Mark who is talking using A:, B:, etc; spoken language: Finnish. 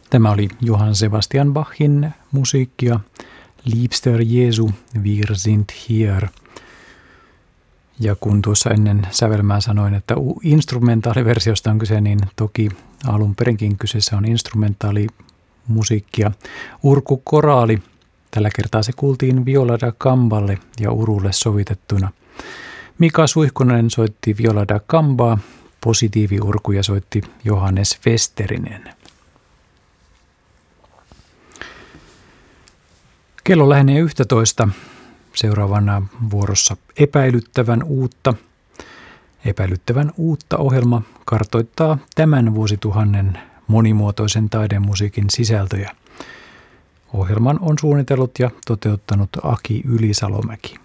A: Tämä oli Johann Sebastian Bachin musiikkia. Liebster Jesu, wir sind hier. Ja kun tuossa ennen sävelmää sanoin, että instrumentaaliversiosta on kyse, niin toki alun perinkin kyseessä on instrumentaalimusiikkia. Urkukoraali. Tällä kertaa se kuultiin viola da gamballe ja urulle sovitettuna. Mika Suihkunen soitti viola da gambaa, positiiviurkuja soitti Johannes Westerinen. Kello lähenee 11. Seuraavana vuorossa Epäilyttävän uutta. Epäilyttävän uutta ohjelma kartoittaa tämän vuosituhannen monimuotoisen taidemusiikin sisältöjä. Ohjelman on suunnitellut ja toteuttanut Aki Ylisalomäki.